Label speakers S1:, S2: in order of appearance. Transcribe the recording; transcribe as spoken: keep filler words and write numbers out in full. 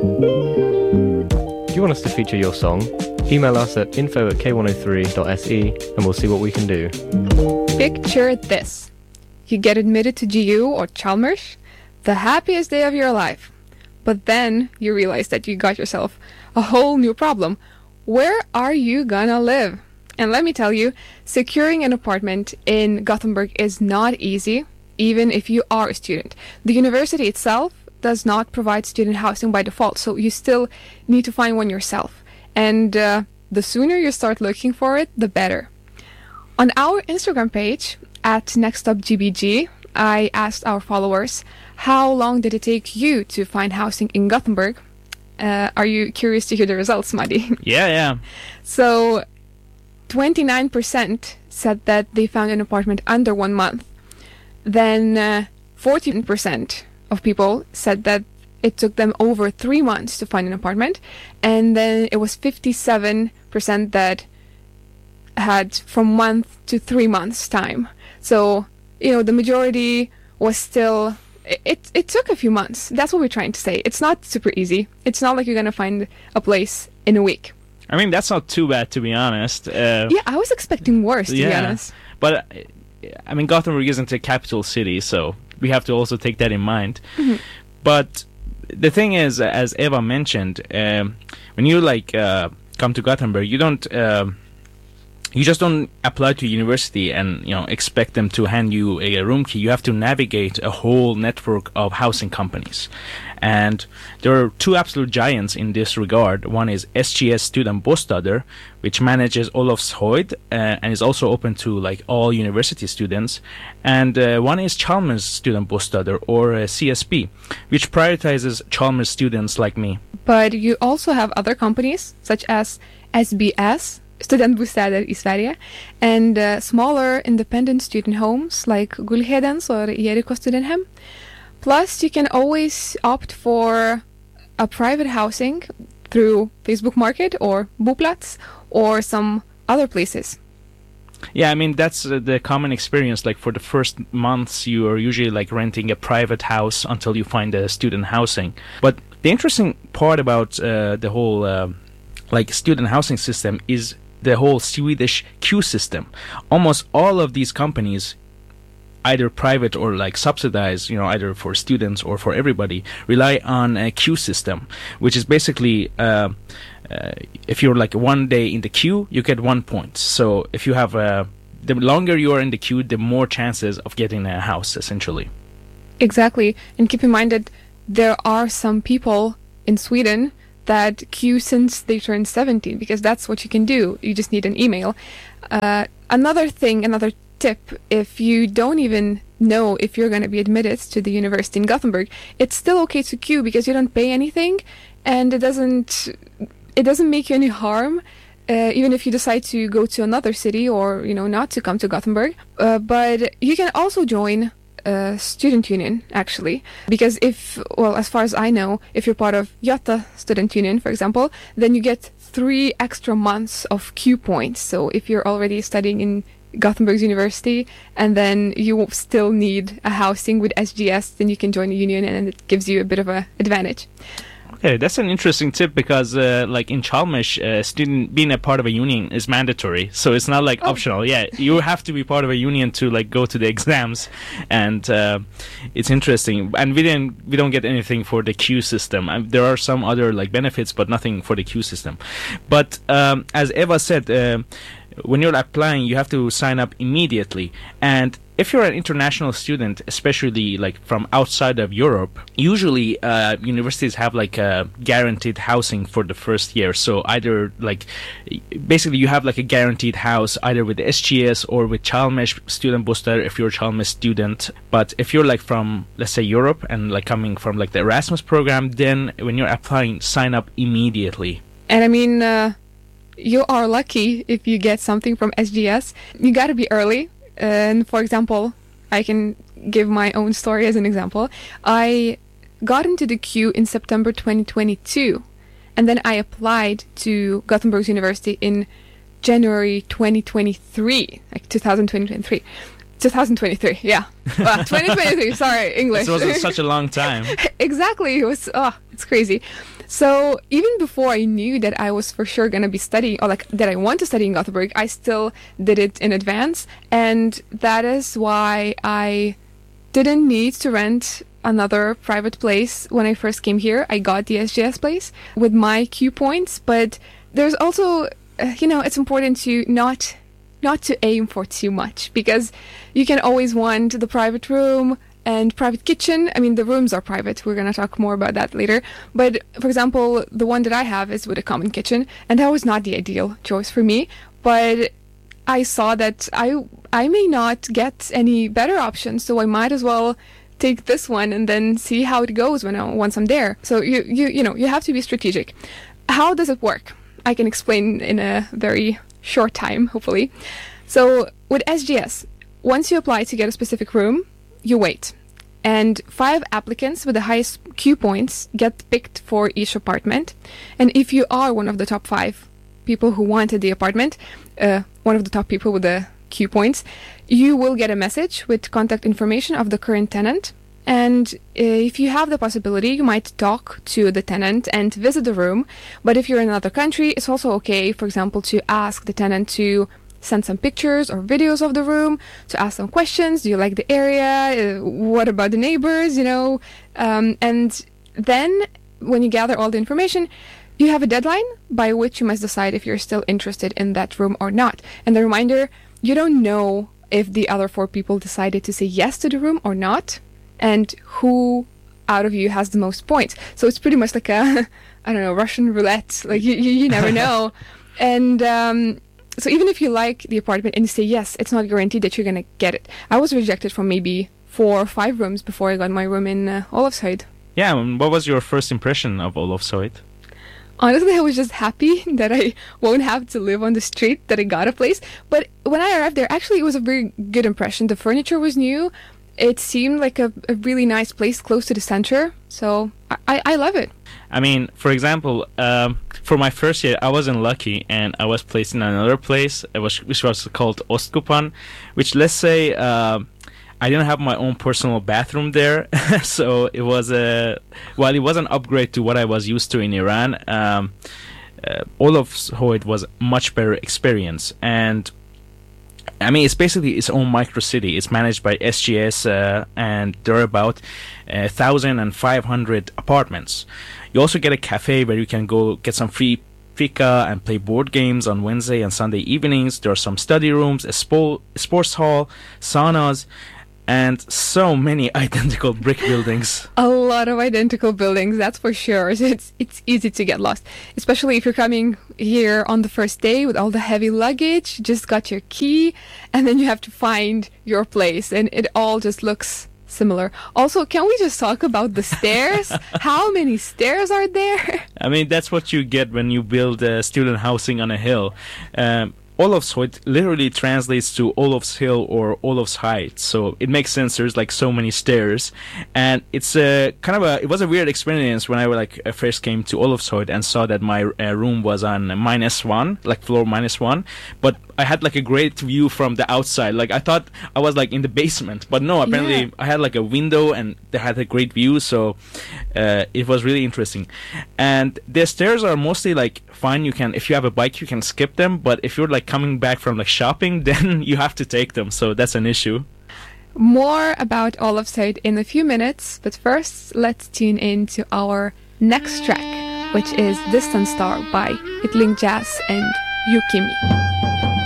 S1: If you want us to feature your song, email us at info at k one oh three dot s e and we'll see what we can do.
S2: Picture this. You get admitted to G U or Chalmers, the happiest day of your life. But then you realize that you got yourself a whole new problem. Where are you gonna live? And let me tell you, securing an apartment in Gothenburg is not easy, even if you are a student. The university itself does not provide student housing by default, so you still need to find one yourself. And uh, the sooner you start looking for it, the better. On our Instagram page, at nextupgbg, I asked our followers, how long did it take you to find housing in Gothenburg? Uh, are you curious to hear the results, Muddy?
S3: Yeah, yeah.
S2: So, twenty-nine percent said that they found an apartment under one month. Then, uh, fourteen percent of people said that it took them over three months to find an apartment. And then it was fifty-seven percent that had from month to three months time. So, you know, the majority was still, it, it it took a few months. That's what we're trying to say. It's not super easy. It's not like you're going to find a place in a week.
S3: I mean, that's not too bad, to be honest. Uh,
S2: yeah, I was expecting worse, to
S3: yeah,
S2: be honest.
S3: But, uh, I mean, Gothenburg isn't a capital city, so we have to also take that in mind.
S2: Mm-hmm.
S3: But the thing is, as Eva mentioned, um, when you, like, uh, come to Gothenburg, you don't... Uh, You just don't apply to university and, you know, expect them to hand you a, a room key. You have to navigate a whole network of housing companies. And there are two absolute giants in this regard. One is S G S Studentbostäder, which manages Olofshöjd uh, and is also open to, like, all university students. And uh, one is Chalmers Studentbostäder, or uh, C S B, which prioritizes Chalmers students like me.
S2: But you also have other companies, such as S B S, Studentbostäder i Sverige, and uh, smaller independent student homes like Gullhedens or Jericho Studenthem. Plus, you can always opt for a private housing through Facebook Market or Boplats or some other places.
S3: Yeah, I mean, that's uh, the common experience. Like, for the first months, you are usually, like, renting a private house until you find a student housing. But the interesting part about uh, the whole, uh, like, student housing system is the whole Swedish queue system. Almost all of these companies, either private or like subsidized, you know, either for students or for everybody, rely on a queue system, which is basically uh, uh, if you're like one day in the queue, you get one point. So if you have a, the longer you are in the queue, the more chances of getting a house, essentially.
S2: Exactly. And keep in mind that there are some people in Sweden that queue since they turned seventeen, because that's what you can do. You just need an email. Uh, another thing, another tip, if you don't even know if you're going to be admitted to the university in Gothenburg, it's still okay to queue because you don't pay anything, and it doesn't it doesn't make you any harm, uh, even if you decide to go to another city or, you know, not to come to Gothenburg. Uh, but you can also join Uh, student union, actually, because if, well, as far as I know, if you're part of Göta Student Union, for example, then you get three extra months of Q points. So if you're already studying in Gothenburg's university and then you still need a housing with S G S, then you can join a union and it gives you a bit of an advantage.
S3: Okay, that's an interesting tip because, uh, like in Chalmers, uh, student being a part of a union is mandatory, so it's not like oh. optional. Yeah, you have to be part of a union to like go to the exams, and uh, it's interesting. And we didn't, we don't get anything for the queue system. Um, there are some other like benefits, but nothing for the queue system. But um, as Eva said, uh, when you're applying, you have to sign up immediately, and if you're an international student, especially like from outside of Europe, usually uh, universities have like a guaranteed housing for the first year. So either like, basically you have like a guaranteed house either with S G S or with Chalmers Studentbostäder if you're a Chalmers student. But if you're like from, let's say, Europe and like coming from like the Erasmus program, then when you're applying, sign up immediately.
S2: And I mean, uh, you are lucky if you get something from S G S. You gotta be early. And for example, I can give my own story as an example. I got into the queue in September twenty twenty-two, and then I applied to Gothenburg University in January twenty twenty-three, like two thousand twenty-three. twenty twenty-three, yeah. Well, twenty twenty-three, sorry, English.
S3: This wasn't such a long time.
S2: Exactly, it was, oh, it's crazy. So even before I knew that I was for sure going to be studying, or like that I want to study in Gothenburg, I still did it in advance. And that is why I didn't need to rent another private place when I first came here. I got the S G S place with my Q points, but there's also, uh, you know, it's important to not not to aim for too much, because you can always want the private room and private kitchen. I mean, the rooms are private. We're going to talk more about that later. But for example, the one that I have is with a common kitchen, and that was not the ideal choice for me. But I saw that I I may not get any better options, so I might as well take this one and then see how it goes when I, once I'm there. So you you you know, you have to be strategic. How does it work? I can explain in a very short time, hopefully. So with S G S, once you apply to get a specific room, you wait. And five applicants with the highest Q points get picked for each apartment. And if you are one of the top five people who wanted the apartment, uh, one of the top people with the Q points, you will get a message with contact information of the current tenant. And uh, if you have the possibility, you might talk to the tenant and visit the room. But if you're in another country, it's also okay, for example, to ask the tenant to send some pictures or videos of the room, to ask some questions. Do you like the area? Uh, what about the neighbors? You know, um, and then when you gather all the information, you have a deadline by which you must decide if you're still interested in that room or not. And the reminder, you don't know if the other four people decided to say yes to the room or not, and who out of you has the most points. So it's pretty much like a, I don't know, Russian roulette. Like you, you, you never know. And um, so even if you like the apartment and you say yes, it's not guaranteed that you're going to get it. I was rejected from maybe four or five rooms before I got my room in uh, Olofshöjd.
S3: Yeah, and what was your first impression of Olofshöjd?
S2: Honestly, I was just happy that I won't have to live on the street, that I got a place. But when I arrived there, actually, it was a very good impression. The furniture was new. It seemed like a, a really nice place close to the center. So I, I love it.
S3: I mean, for example, um, for my first year, I wasn't lucky, and I was placed in another place, it was, which was called Ostkupan, which, let's say, uh, I didn't have my own personal bathroom there. So it was a, while it was an upgrade to what I was used to in Iran, um, uh, Olofshöjd was a much better experience. And I mean, it's basically its own micro city. It's managed by S G S, uh, and there are about uh, one thousand five hundred apartments. You also get a cafe where you can go get some free fika and play board games on Wednesday and Sunday evenings. There are some study rooms, a spo- sports hall, saunas, and so many identical brick buildings.
S2: A lot of identical buildings, that's for sure. It's it's easy to get lost, especially if you're coming here on the first day with all the heavy luggage, just got your key, and then you have to find your place, and it all just looks similar. Also, can we just talk about the stairs? How many stairs are there?
S3: I mean, that's what you get when you build uh, student housing on a hill. Um, Olofshöjd literally translates to Olof's Hill or Olof's Height, so it makes sense. There's like so many stairs, and it's a kind of a. It was a weird experience when I like first came to Olofshöjd and saw that my uh, room was on minus one, like floor minus one, but I had like a great view from the outside. Like I thought I was like in the basement, but no, apparently yeah. I had like a window and they had a great view, so uh, it was really interesting. And the stairs are mostly like fine. You can, if you have a bike, you can skip them, but if you're like coming back from like shopping, then you have to take them, so that's an issue.
S2: More about Olofshöjd in a few minutes, but first let's tune in to our next track, which is Distant Star by Itling Jazz and Yukimi.